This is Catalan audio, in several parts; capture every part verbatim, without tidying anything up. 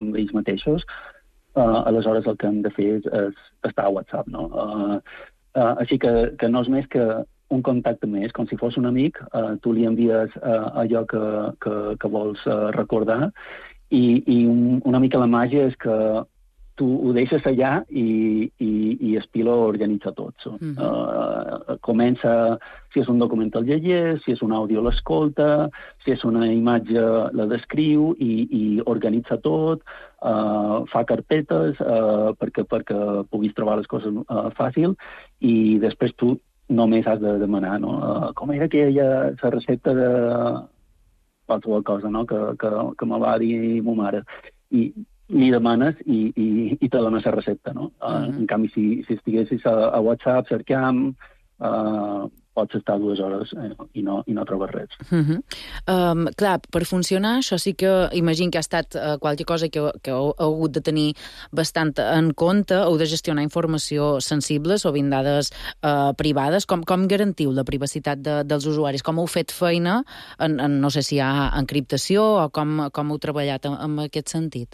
amb ells mateixos, uh, aleshores el que hem de fer és, és estar a WhatsApp, no? Uh, uh, així que, que no és més que un contacte més, com si fos un amic, uh, tu li envies uh, allò que, que, que vols uh, recordar, i, i un, una mica la màgia és que tu ho deixes allà i, i, i Spilo organitza tot. So, uh-huh. uh, comença, si és un document el llegeix, si és un àudio l'escolta, si és una imatge la descriu i, i organitza tot, uh, fa carpetes uh, perquè, perquè puguis trobar les coses uh, fàcil, i després tu només has de demanar, no? Uh, com era aquella la recepta de qualsevol cosa, no? que, que, que me va dir ma mare. I li demanes i, i, i te dona la recepta, no? Uh, uh-huh. En canvi, si, si estiguessis a, a WhatsApp cercant, uh, pots estar dues hores eh, i, no, i no trobes res. Uh-huh. Um, clar, per funcionar, això sí que imagino que ha estat uh, qualque cosa que, que heu, heu hagut de tenir bastant en compte, heu de gestionar informació sensible, sovint dades uh, privades. Com, com garantiu la privacitat de, dels usuaris? Com heu fet feina? En, en, no sé si hi ha encriptació o com, com heu treballat en, en aquest sentit?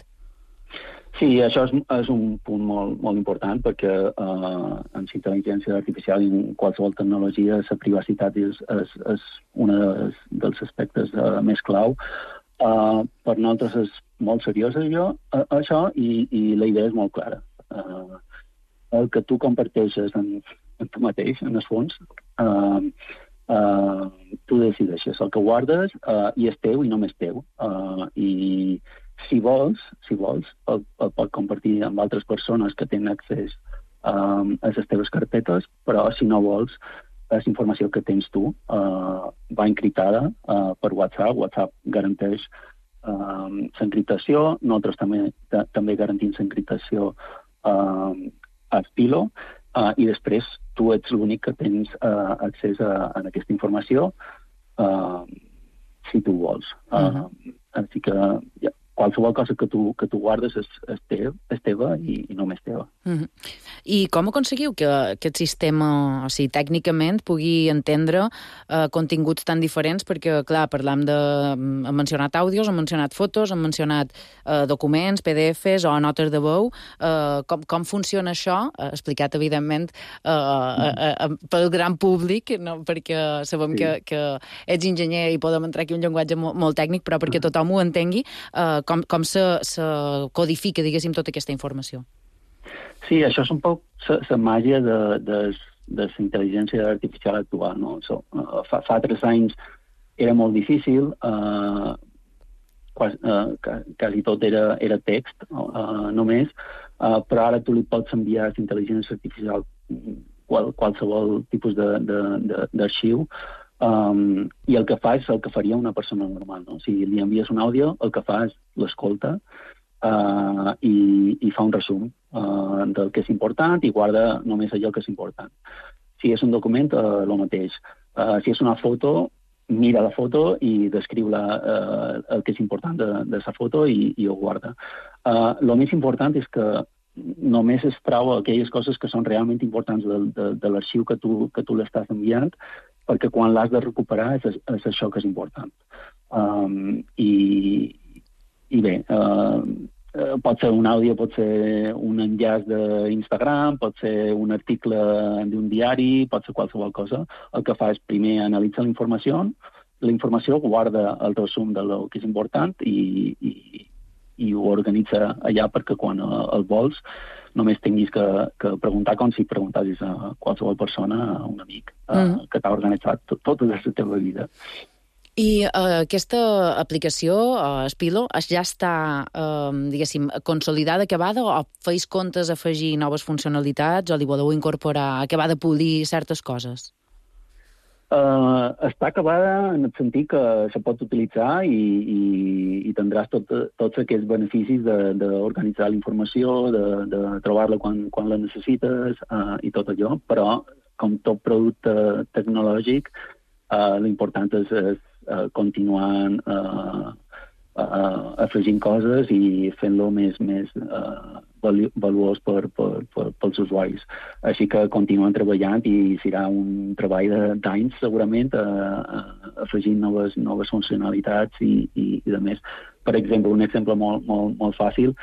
Sí, això és, és un punt molt, molt important perquè uh, en intel·ligència artificial i en qualsevol tecnologia la privacitat és, és, és un dels, dels aspectes uh, més clau. Uh, per nosaltres és molt seriós allò, uh, això i, i la idea és molt clara. Uh, el que tu comparteixes en, en tu mateix, en el fons, uh, uh, tu decideixes el que guardes uh, i és teu i només teu. Uh, I Si vols, si vols, el, el pot compartir amb altres persones que tenen accés um, a les teves carpetes, però si no vols, la informació que tens tu uh, va encriptada uh, per WhatsApp. WhatsApp garanteix um, l'encriptació, nosaltres també, ta, també garantim l'encriptació uh, a Spilo, uh, i després tu ets l'únic que tens uh, accés a, a aquesta informació uh, si tu vols. Uh, uh-huh. Així que ja, qualsevol cosa que tu, que tu guardes és, és, teva, és teva i, i només teva. Mm-hmm. I com aconseguiu que aquest sistema, o sigui, tècnicament pugui entendre eh, continguts tan diferents? Perquè, clar, parlam de... hem mencionat àudios, hem mencionat fotos, hem mencionat eh, documents, P D Fs o notes de veu. Eh, com, com funciona això? Eh, explicat, evidentment, eh, eh, eh, pel gran públic, no? Perquè sabem sí. que, que ets enginyer i podem entrar aquí un llenguatge molt, molt tècnic, però perquè tothom ho entengui, eh, com, com se, se codifica, diguéssim, tota aquesta informació. Sí, això és un poc la màgia de, de, de la intel·ligència artificial actual, no? So, uh, fa, fa tres anys era molt difícil, uh, quasi, uh, quasi tot era, era text uh, només, uh, però ara tu li pots enviar a la intel·ligència artificial qual, qualsevol tipus d'arxiu, Um, i el que fa és el que faria una persona normal, no? Si li envies un àudio, el que fa és l'escolta uh, i, i fa un resum uh, del que és important i guarda només allò que és important. Si és un document, uh, el mateix. Uh, si és una foto, mira la foto i descriu la, uh, el que és important de, de la foto i, i ho guarda. Uh, el més important és que només es trau aquelles coses que són realment importants de, de, de l'arxiu que tu, que tu l'estàs enviant, perquè quan l'has de recuperar és, és això que és important. Um, i, I bé, uh, pot ser un àudio, pot ser un enllaç d'Instagram, pot ser un article d'un diari, pot ser qualsevol cosa. El que fa és primer analitzar la informació, la informació guarda el resum de lo que és important i, i, i ho organitza allà perquè quan el vols només tinguis que, que preguntar com si preguntassis a qualsevol persona, a un amic, mm. uh, que t'ha organitzat tot, tota la teva vida. I uh, aquesta aplicació, uh, Spilo, ja està, uh, diguéssim, consolidada, acabada, o feis comptes afegir noves funcionalitats, o li voleu incorporar, acabar de polir certes coses? Uh, està acabada en el sentit que se pot utilitzar i, i, i tindràs tot, tots aquests beneficis d'organitzar la informació, de, de trobar-la quan, quan la necessites uh, i tot allò, però com tot producte tecnològic, uh, l'important és, és uh, continuar uh, uh, afegint coses i fent-lo més, més uh, valuós per, per, per, pels usuaris. Així que continuen treballant i serà un treball d'anys segurament uh, uh, afegint noves, noves funcionalitats i, i, i de més. Per exemple, un exemple molt, molt, molt fàcil,